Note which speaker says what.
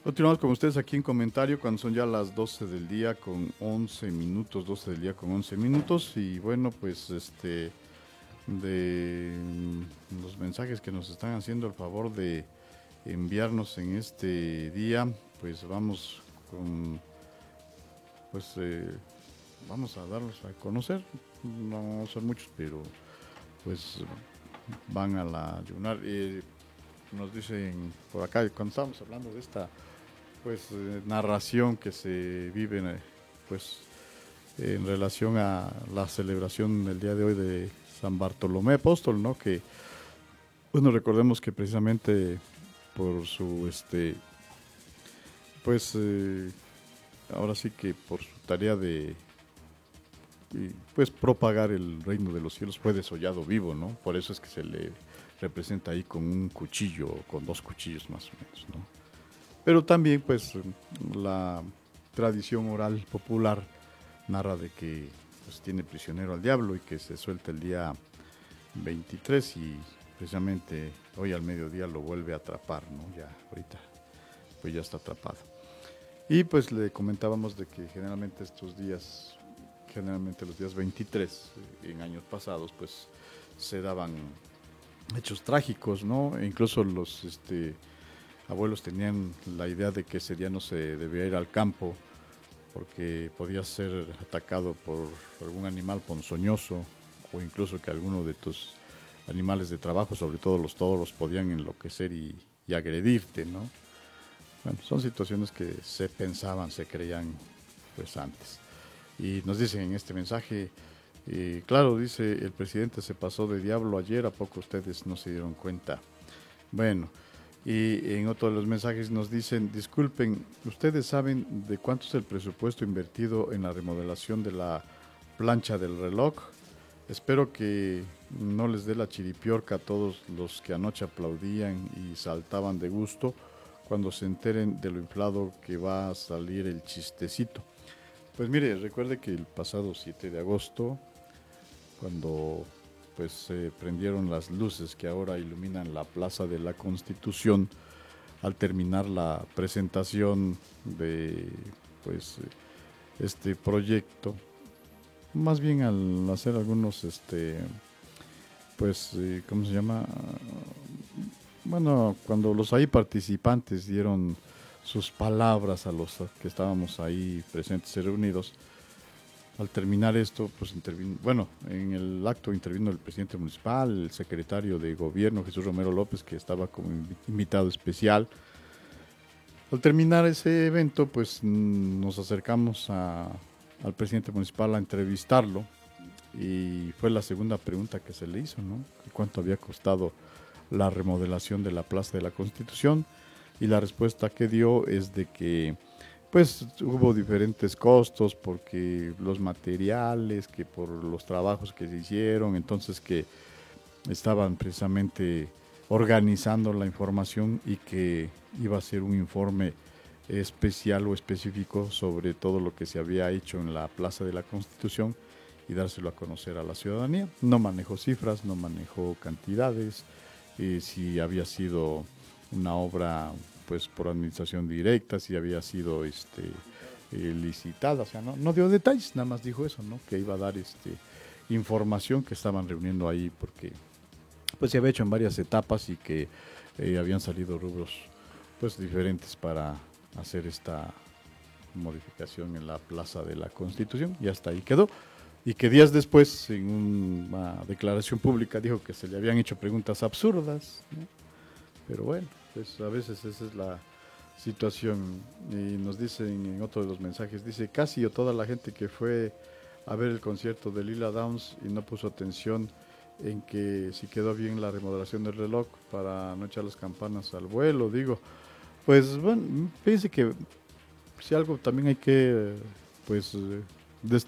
Speaker 1: Continuamos con ustedes aquí en comentario cuando son ya las 12 del día con 11 minutos, 12 del día con 11 minutos y bueno, pues de los mensajes que nos están haciendo el favor de enviarnos en este día, pues vamos con, pues vamos a darlos a conocer, no son muchos, pero pues van a la ayunar. Nos dicen por acá, cuando estábamos hablando de esta pues narración que se vive pues en relación a la celebración del día de hoy de San Bartolomé Apóstol, ¿no? Que bueno, recordemos que precisamente por su pues ahora sí que por su tarea de pues propagar el reino de los cielos fue desollado vivo, ¿no? Por eso es que se le representa ahí con un cuchillo, con dos cuchillos más o menos, ¿no? Pero también pues la tradición oral popular narra de que pues, tiene prisionero al diablo y que se suelta el día 23 y precisamente hoy al mediodía lo vuelve a atrapar, ¿no? Ya ahorita pues ya está atrapado. Y pues le comentábamos de que generalmente estos días, generalmente los días 23 en años pasados pues se daban hechos trágicos, ¿no? E incluso los abuelos tenían la idea de que ese día no se debía ir al campo porque podía ser atacado por algún animal ponzoñoso o incluso que alguno de tus animales de trabajo, sobre todo los toros, podían enloquecer y agredirte, ¿no? Bueno, son situaciones que se pensaban, se creían pues antes. Y nos dicen en este mensaje, claro, dice, el presidente se pasó de diablo ayer, ¿a poco ustedes no se dieron cuenta? Bueno, y en otro de los mensajes nos dicen, disculpen, ¿ustedes saben de cuánto es el presupuesto invertido en la remodelación de la plancha del reloj? Espero que no les dé la chiripiorca a todos los que anoche aplaudían y saltaban de gusto cuando se enteren de lo inflado que va a salir el chistecito. Pues mire, recuerde que el pasado 7 de agosto, cuando pues se prendieron las luces que ahora iluminan la Plaza de la Constitución al terminar la presentación de pues este proyecto, más bien al hacer algunos pues ¿cómo se llama? Bueno, cuando los ahí participantes dieron sus palabras a los que estábamos ahí presentes y reunidos, al terminar esto, pues intervino, bueno, en el acto intervino el presidente municipal, el secretario de gobierno, Jesús Romero López, que estaba como invitado especial. Al terminar ese evento, pues nos acercamos al presidente municipal a entrevistarlo y fue la segunda pregunta que se le hizo, ¿no? ¿Cuánto había costado la remodelación de la Plaza de la Constitución? Y la respuesta que dio es de que pues hubo diferentes costos porque los materiales, que por los trabajos que se hicieron, entonces que estaban precisamente organizando la información y que iba a ser un informe especial o específico sobre todo lo que se había hecho en la Plaza de la Constitución y dárselo a conocer a la ciudadanía. No manejó cifras, no manejó cantidades, si había sido una obra pues por administración directa, si había sido licitada, o sea, no dio detalles, nada más dijo eso, ¿no? Que iba a dar información que estaban reuniendo ahí porque pues se había hecho en varias etapas y que habían salido rubros pues diferentes para hacer esta modificación en la Plaza de la Constitución y hasta ahí quedó. Y que días después, en una declaración pública, dijo que se le habían hecho preguntas absurdas, ¿no? Pero bueno, pues a veces esa es la situación. Y nos dicen en otro de los mensajes, dice, casi o toda la gente que fue a ver el concierto de Lila Downs y no puso atención en que si quedó bien la remodelación del reloj para no echar las campanas al vuelo, digo, pues bueno, fíjense que si algo también hay que pues